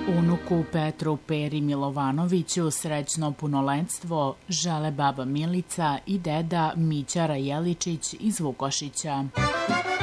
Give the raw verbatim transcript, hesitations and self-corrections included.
Unuku Petru Peri Milovanoviću srećno punoletstvo žele baba Milica i deda Mića Rajeličić iz Vukošića.